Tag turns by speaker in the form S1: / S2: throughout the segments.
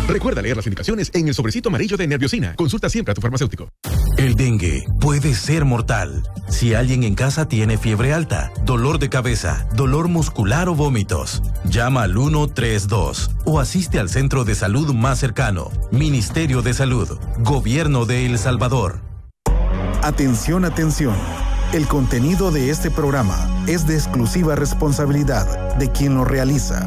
S1: Recuerda leer las indicaciones en el sobrecito amarillo de Nerviosina. Consulta siempre a tu farmacéutico.
S2: El dengue puede ser mortal. Si alguien en casa tiene fiebre alta, dolor de cabeza, dolor muscular o vómitos, llama al 132 o asiste al centro de salud más cercano. Ministerio de Salud, Gobierno de El Salvador.
S3: Atención, atención. El contenido de este programa es de exclusiva responsabilidad de quien lo realiza.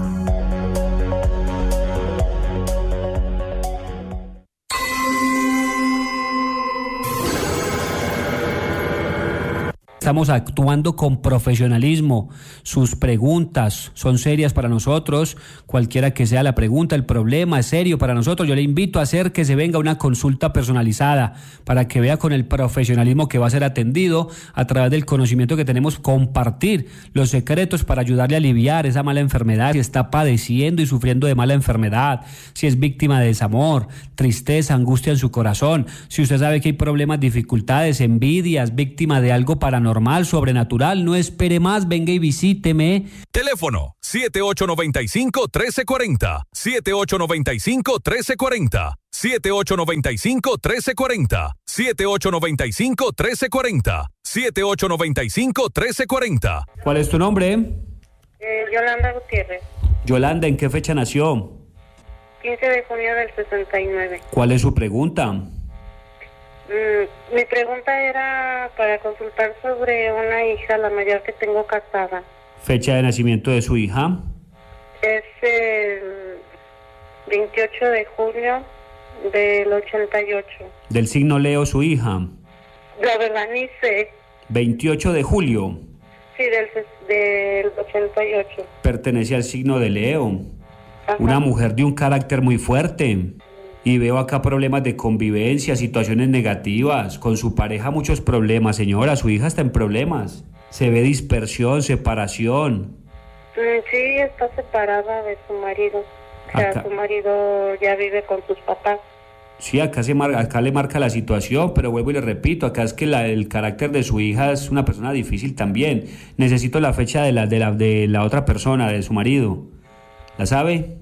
S4: Estamos actuando con profesionalismo. Sus preguntas son serias para nosotros. Cualquiera que sea la pregunta, el problema es serio para nosotros. Yo le invito a hacer que se venga una consulta personalizada para que vea con el profesionalismo que va a ser atendido a través del conocimiento que tenemos, compartir los secretos para ayudarle a aliviar esa mala enfermedad. Si está padeciendo y sufriendo de mala enfermedad, si es víctima de desamor, tristeza, angustia en su corazón, si usted sabe que hay problemas, dificultades, envidias, víctima de algo paranormal, sobrenatural, no espere más, venga y visíteme.
S5: Teléfono 7895-1340, 7895-1340, 7895-1340, 7895-1340, 7895-1340.
S4: ¿Cuál es tu nombre?
S6: Yolanda Gutiérrez.
S4: Yolanda, ¿en qué fecha nació?
S6: 15 de junio del 69.
S4: ¿Cuál es su pregunta?
S6: Mi pregunta era para consultar sobre una hija, la mayor que tengo casada.
S4: ¿Fecha de nacimiento de su hija?
S6: Es el 28 de junio del 88.
S4: ¿Del signo Leo su hija?
S6: La verdad ni sé.
S4: 28 de julio.
S6: Sí, del 88.
S4: Pertenece al signo de Leo.
S6: Ajá.
S4: Una mujer de un carácter muy fuerte. Y veo acá problemas de convivencia, situaciones negativas. Con su pareja muchos problemas, señora. Su hija está en problemas. Se ve dispersión, separación.
S6: Sí, está separada de su marido. O sea, su marido ya vive con sus papás.
S4: Sí, acá le marca la situación, pero vuelvo y le repito, acá es que el carácter de su hija es una persona difícil también. Necesito la fecha de la otra persona, de su marido. ¿La sabe?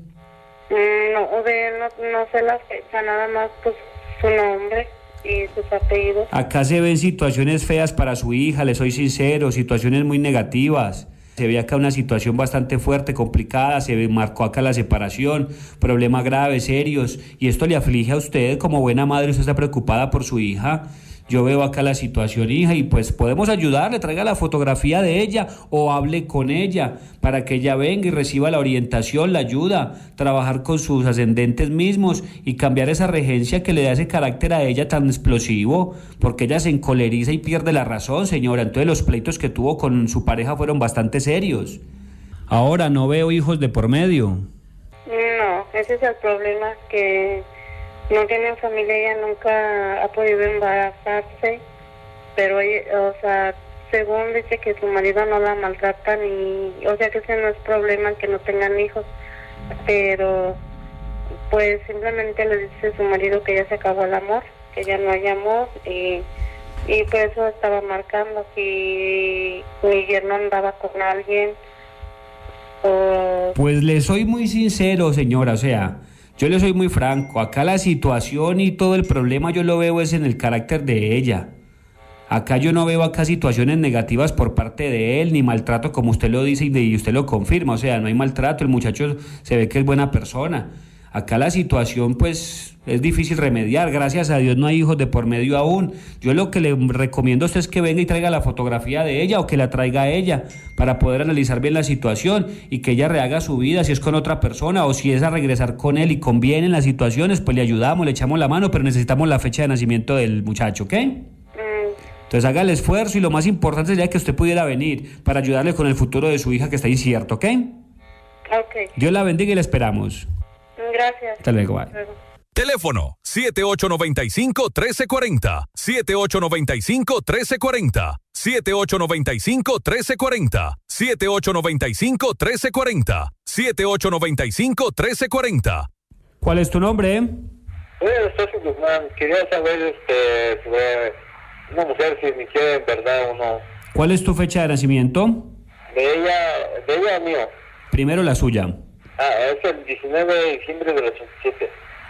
S6: No sé la fecha, nada más pues su nombre y sus apellidos.
S4: Acá se ven situaciones feas para su hija, le soy sincero, situaciones muy negativas. Se ve acá una situación bastante fuerte, complicada, marcó acá la separación, problemas graves, serios, y esto le aflige a usted como buena madre. Usted está preocupada por su hija. Yo veo acá la situación, hija, y pues podemos ayudarle, traiga la fotografía de ella o hable con ella para que ella venga y reciba la orientación, la ayuda, trabajar con sus ascendentes mismos y cambiar esa regencia que le da ese carácter a ella tan explosivo, porque ella se encoleriza y pierde la razón, señora. Entonces los pleitos que tuvo con su pareja fueron bastante serios. Ahora no veo hijos de por medio.
S6: No, ese es el problema, que no tienen familia, ella nunca ha podido embarazarse, pero ella, o sea, según dice que su marido no la maltrata o sea que ese no es problema, que no tengan hijos, pero pues simplemente le dice su marido que ya se acabó el amor, que ya no hay amor, y por eso estaba marcando si mi yerno andaba con alguien o...
S4: Pues le soy muy sincero, señora, o sea, yo le soy muy franco. Acá la situación y todo el problema yo lo veo es en el carácter de ella. Acá yo no veo acá situaciones negativas por parte de él, ni maltrato como usted lo dice y usted lo confirma. O sea, no hay maltrato, el muchacho se ve que es buena persona. Acá la situación pues es difícil remediar, gracias a Dios no hay hijos de por medio aún. Yo lo que le recomiendo a usted es que venga y traiga la fotografía de ella o que la traiga a ella para poder analizar bien la situación y que ella rehaga su vida, si es con otra persona o si es a regresar con él y conviene en las situaciones, pues le ayudamos, le echamos la mano, pero necesitamos la fecha de nacimiento del muchacho, ¿ok? Entonces haga el esfuerzo y lo más importante sería que usted pudiera venir para ayudarle con el futuro de su hija que está incierto, ¿ok?
S6: Ok.
S4: Dios la bendiga y la esperamos.
S6: Gracias.
S4: Hasta luego, bye.
S5: Teléfono 7895-1340, 7895-1340, 7895-1340, 7895-1340, 7895-1340.
S4: ¿Cuál es tu nombre?
S7: Soy Guzmán. Quería saber sobre una mujer, si me quiere en verdad o no.
S4: ¿Cuál es tu fecha de nacimiento?
S7: De ella mío.
S4: Primero la suya.
S7: Es el 19 de diciembre del 87.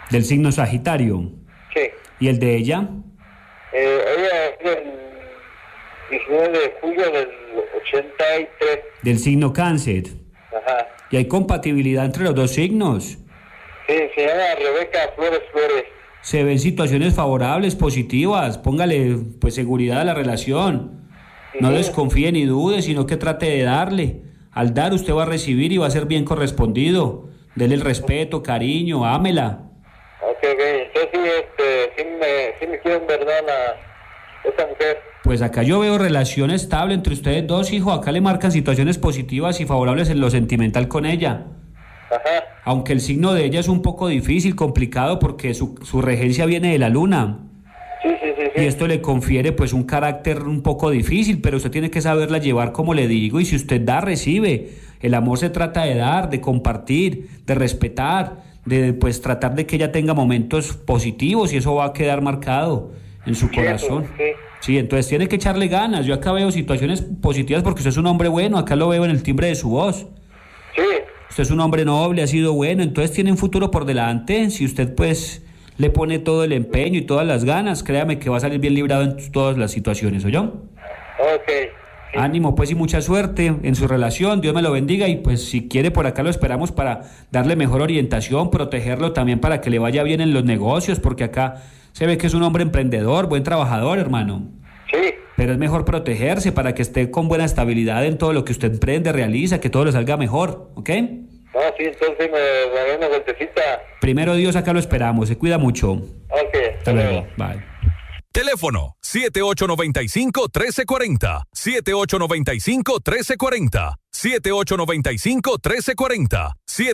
S4: Del signo Sagitario.
S7: Sí.
S4: ¿Y el de ella?
S7: Ella es del 19 de julio del 83.
S4: Del signo Cáncer.
S7: Ajá.
S4: ¿Y hay compatibilidad entre los dos signos?
S7: Sí, se llama Rebeca Flores.
S4: Se ven situaciones favorables, positivas. Póngale pues seguridad a la relación. No desconfíe ni dude, sino que trate de darle. Al dar usted va a recibir y va a ser bien correspondido. Dele el respeto, cariño, ámela.
S7: Ok. Entonces sí me quiero en verdad esa mujer.
S4: Pues acá yo veo relación estable entre ustedes dos, hijo. Acá le marcan situaciones positivas y favorables en lo sentimental con ella.
S7: Ajá.
S4: Aunque el signo de ella es un poco difícil, complicado, porque su regencia viene de la luna.
S7: Sí.
S4: Y esto le confiere pues un carácter un poco difícil, pero usted tiene que saberla llevar como le digo, y si usted da, recibe. El amor se trata de dar, de compartir, de respetar, de pues tratar de que ella tenga momentos positivos, y eso va a quedar marcado en su corazón. Sí, entonces tiene que echarle ganas. Yo acá veo situaciones positivas porque usted es un hombre bueno, acá lo veo en el timbre de su voz.
S7: Sí.
S4: Usted es un hombre noble, ha sido bueno, entonces tiene un futuro por delante. Si usted pues le pone todo el empeño y todas las ganas, créame que va a salir bien librado en todas las situaciones, ¿oyó?
S7: Ok. Sí.
S4: Ánimo pues y mucha suerte en su relación, Dios me lo bendiga, y pues si quiere por acá lo esperamos para darle mejor orientación, protegerlo también para que le vaya bien en los negocios, porque acá se ve que es un hombre emprendedor, buen trabajador, hermano.
S7: Sí.
S4: Pero es mejor protegerse para que esté con buena estabilidad en todo lo que usted emprende, realiza, que todo le salga mejor, ¿ok?
S7: Sí, entonces me daré una vueltecita.
S4: Primero Dios, acá lo esperamos, se cuida mucho.
S7: Ok.
S4: Hasta luego, bye.
S5: Teléfono 7895-1340, 7895-1340, 7895-1340,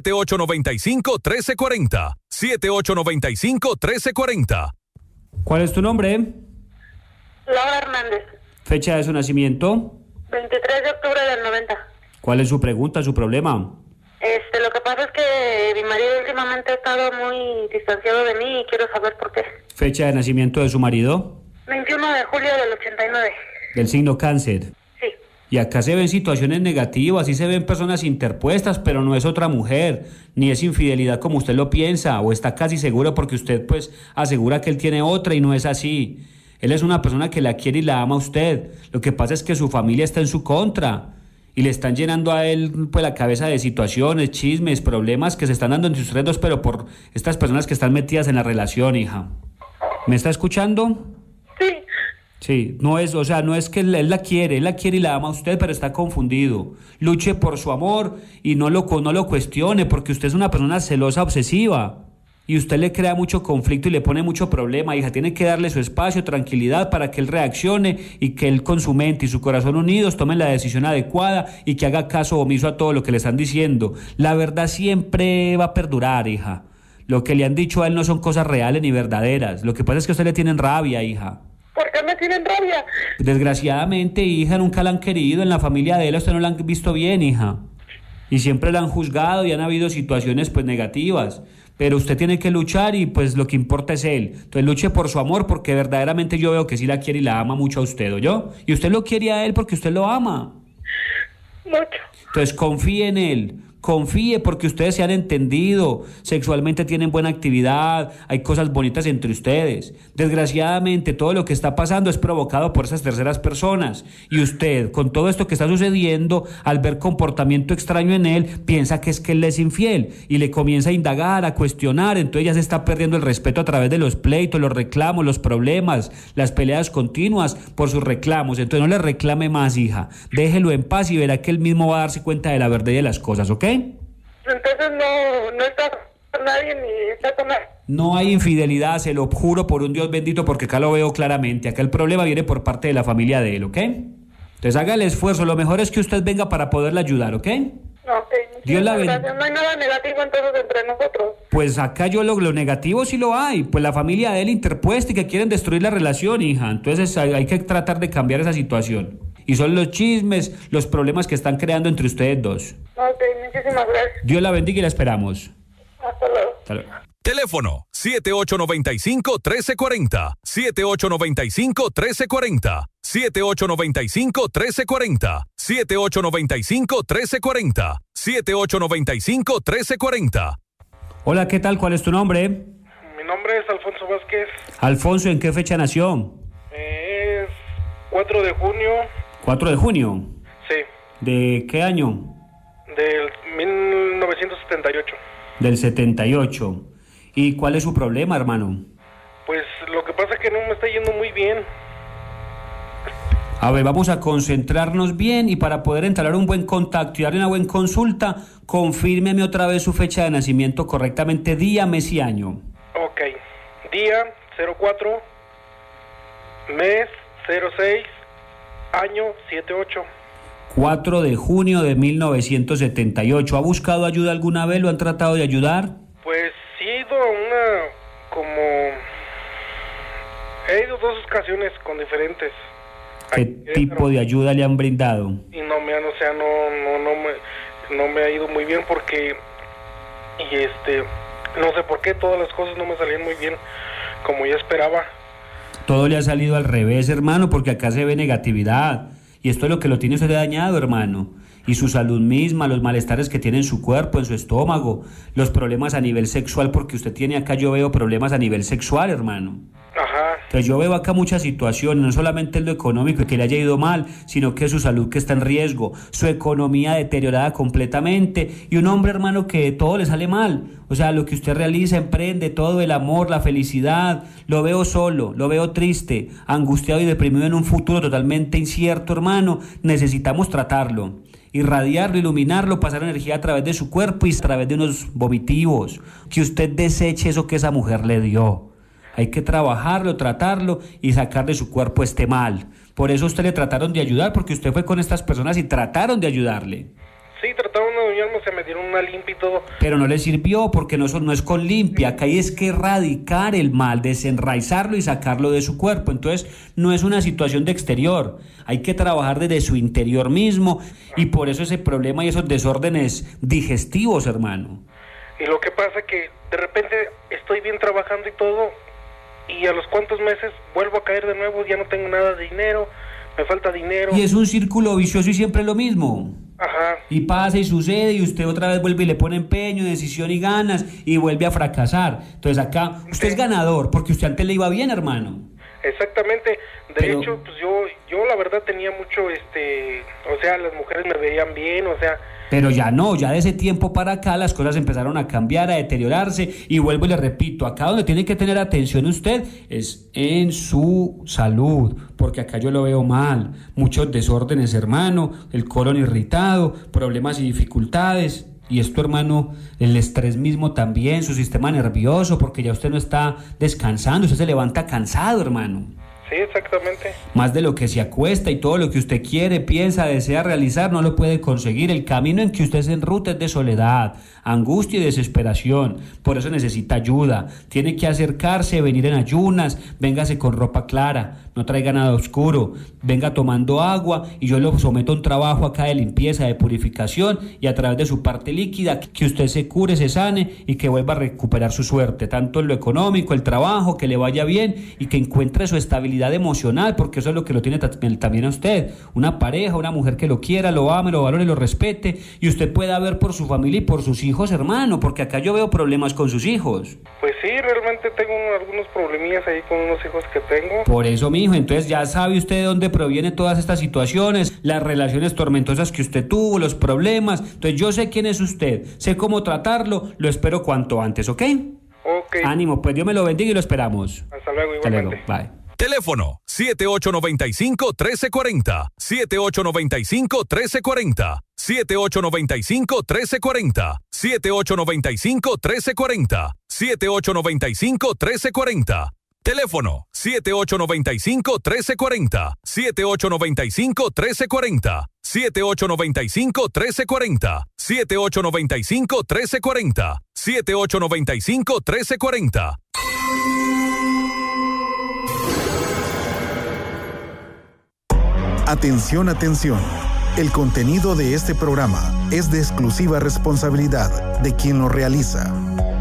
S5: 7895-1340, 7895-1340.
S4: ¿Cuál es tu nombre?
S6: Laura Hernández,
S4: Fecha de su nacimiento.
S6: 23 de octubre del 90.
S4: ¿Cuál es su pregunta, su problema?
S6: Lo que pasa es que mi marido últimamente ha estado muy distanciado de mí y quiero saber por qué.
S4: Fecha de nacimiento de su marido.
S6: 21 de julio del 89.
S4: Del signo Cáncer.
S6: Sí.
S4: Y acá se ven situaciones negativas, sí se ven personas interpuestas, pero no es otra mujer, ni es infidelidad como usted lo piensa, o está casi seguro porque usted pues asegura que él tiene otra y no es así. Él es una persona que la quiere y la ama a usted. Lo que pasa es que su familia está en su contra y le están llenando a él pues la cabeza de situaciones, chismes, problemas que se están dando entre ustedes dos, pero por estas personas que están metidas en la relación, hija. ¿Me está escuchando?
S6: Sí.
S4: Sí, no es que él la quiere y la ama a usted, pero está confundido. Luche por su amor y no lo cuestione, porque usted es una persona celosa, obsesiva. Y usted le crea mucho conflicto y le pone mucho problema, hija. Tiene que darle su espacio, tranquilidad, para que él reaccione y que él con su mente y su corazón unidos tomen la decisión adecuada y que haga caso omiso a todo lo que le están diciendo. La verdad siempre va a perdurar, hija. Lo que le han dicho a él no son cosas reales ni verdaderas. Lo que pasa es que a usted le tienen rabia, hija.
S6: ¿Por qué me tienen rabia?
S4: Desgraciadamente, hija, nunca la han querido. En la familia de él, a usted no la han visto bien, hija. Y siempre la han juzgado y han habido situaciones pues negativas. Pero usted tiene que luchar y pues lo que importa es él. Entonces luche por su amor, porque verdaderamente yo veo que sí la quiere y la ama mucho a usted, ¿oyó? Y usted lo quiere a él porque usted lo ama.
S6: Mucho.
S4: Entonces confíe en él. Confíe, porque ustedes se han entendido, sexualmente tienen buena actividad, hay cosas bonitas entre ustedes. Desgraciadamente todo lo que está pasando es provocado por esas terceras personas, y usted, con todo esto que está sucediendo, al ver comportamiento extraño en él, piensa que es que él es infiel y le comienza a indagar, a cuestionar. Entonces ya se está perdiendo el respeto a través de los pleitos, los reclamos, los problemas, las peleas continuas por sus reclamos. Entonces no le reclame más, hija, déjelo en paz y verá que él mismo va a darse cuenta de la verdad y de las cosas, ¿ok?
S6: Entonces no está con nadie ni está con nadie.
S4: No hay infidelidad, se lo juro por un Dios bendito, porque acá lo veo claramente. Acá el problema viene por parte de la familia de él, ¿ok? Entonces haga el esfuerzo, lo mejor es que usted venga para poderle ayudar, ¿ok?
S6: Ok,
S4: Dios la bendiga.
S6: no hay nada negativo entonces entre nosotros.
S4: Pues acá yo lo negativo sí lo hay, pues la familia de él interpuesta y que quieren destruir la relación, hija. Entonces hay que tratar de cambiar esa situación. Y son los chismes, los problemas que están creando entre ustedes dos.
S6: Ok, muchísimas gracias.
S4: Dios la bendiga y la esperamos.
S6: Hasta luego.
S4: Hasta luego.
S5: Teléfono 7895-1340, 7895-1340, 7895-1340, 7895-1340, 7895-1340.
S4: Hola, ¿qué tal? ¿Cuál es tu nombre?
S8: nombre es Alfonso Vázquez.
S4: Alfonso, ¿en qué fecha nació?
S8: Es 4 de junio.
S4: ¿4 de junio?
S8: Sí.
S4: ¿De qué año?
S8: Del 1978.
S4: Del 78. ¿Y cuál es su problema, hermano?
S8: Pues lo que pasa es que no me está yendo muy bien.
S4: A ver, vamos a concentrarnos bien y para poder entablar un buen contacto y darle una buena consulta, confírmeme otra vez su fecha de nacimiento correctamente, día, mes y año.
S8: Ok. Día 04, mes 06, año 78.
S4: 4 de junio de 1978. ¿Ha buscado ayuda alguna vez? ¿Lo han tratado de ayudar?
S8: Pues sí he ido a he ido 2 ocasiones con diferentes.
S4: ¿Qué tipo de ayuda le han brindado?
S8: Y no me ha ido muy bien porque no sé por qué todas las cosas no me salían muy bien como yo esperaba.
S4: Todo le ha salido al revés, hermano, porque acá se ve negatividad. Y esto es lo que lo tiene usted dañado, hermano. Y su salud misma, los malestares que tiene en su cuerpo, en su estómago, los problemas a nivel sexual, porque usted tiene acá, yo veo problemas a nivel sexual, hermano.
S8: Ajá.
S4: Entonces yo veo acá muchas situaciones, no solamente lo económico y que le haya ido mal, sino que su salud que está en riesgo, su economía deteriorada completamente y un hombre, hermano, que todo le sale mal. O sea, lo que usted realiza, emprende, todo el amor, la felicidad, lo veo solo, lo veo triste, angustiado y deprimido en un futuro totalmente incierto, hermano. Necesitamos tratarlo, irradiarlo, iluminarlo, pasar energía a través de su cuerpo y a través de unos vomitivos, que usted deseche eso que esa mujer le dio. Hay que trabajarlo, tratarlo y sacar de su cuerpo este mal. Por eso usted le trataron de ayudar, porque usted fue con estas personas y trataron de ayudarle.
S8: Sí, trataron de ayudarme, se me dieron una limpia y todo.
S4: Pero no le sirvió, porque no es con limpia. Acá hay es que erradicar el mal, desenraizarlo y sacarlo de su cuerpo. Entonces no es una situación de exterior. Hay que trabajar desde su interior mismo y por eso ese problema y esos desórdenes digestivos, hermano.
S8: Y lo que pasa es que de repente estoy bien trabajando y todo, y a los cuantos meses vuelvo a caer de nuevo, ya no tengo nada de dinero, me falta dinero.
S4: Y es un círculo vicioso y siempre lo mismo.
S8: Ajá.
S4: Y pasa y sucede y usted otra vez vuelve y le pone empeño, decisión y ganas y vuelve a fracasar. Entonces acá usted es ganador porque usted antes le iba bien, hermano.
S8: Exactamente. De hecho, pues yo la verdad tenía mucho, o sea, las mujeres me veían bien, o sea.
S4: Pero ya no, ya de ese tiempo para acá las cosas empezaron a cambiar, a deteriorarse y vuelvo y le repito, acá donde tiene que tener atención usted es en su salud, porque acá yo lo veo mal, muchos desórdenes, hermano, el colon irritado, problemas y dificultades. Y esto, hermano, el estrés mismo también, su sistema nervioso, porque ya usted no está descansando, usted se levanta cansado, hermano.
S8: Sí, exactamente.
S4: Más de lo que se acuesta y todo lo que usted quiere, piensa, desea realizar, no lo puede conseguir. El camino en que usted se enruta es de soledad, angustia y desesperación. Por eso necesita ayuda. Tiene que acercarse, venir en ayunas, véngase con ropa clara, no traiga nada oscuro, venga tomando agua y yo lo someto a un trabajo acá de limpieza, de purificación y a través de su parte líquida, que usted se cure, se sane y que vuelva a recuperar su suerte, tanto en lo económico, el trabajo, que le vaya bien y que encuentre su estabilidad emocional, porque eso es lo que lo tiene también a usted, una pareja, una mujer que lo quiera, lo ame, lo valore, lo respete y usted pueda ver por su familia y por sus hijos, hermano, porque acá yo veo problemas con sus hijos.
S8: Pues sí, realmente tengo algunos problemillas ahí con unos hijos que tengo.
S4: Por eso, mijo, entonces ya sabe usted de dónde provienen todas estas situaciones, las relaciones tormentosas que usted tuvo, los problemas. Entonces yo sé quién es usted, sé cómo tratarlo, lo espero cuanto antes, ¿ok?
S8: Ok.
S4: Ánimo, pues Dios me lo bendiga y lo esperamos.
S8: Hasta luego, igualmente.
S4: Hasta luego, bye.
S5: Teléfono 7895-1340, 7895-1340, 7895-1340, 7895-1340, 7895-1340. Teléfono 7895-1340, 7895-1340, 7895-1340, 7895-1340, 7895-1340.
S3: Atención, atención. El contenido de este programa es de exclusiva responsabilidad de quien lo realiza.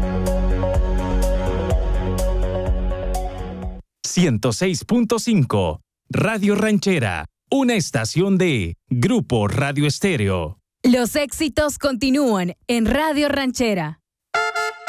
S9: 106.5 Radio Ranchera, una estación de Grupo Radio Estéreo.
S10: Los éxitos continúan en Radio Ranchera.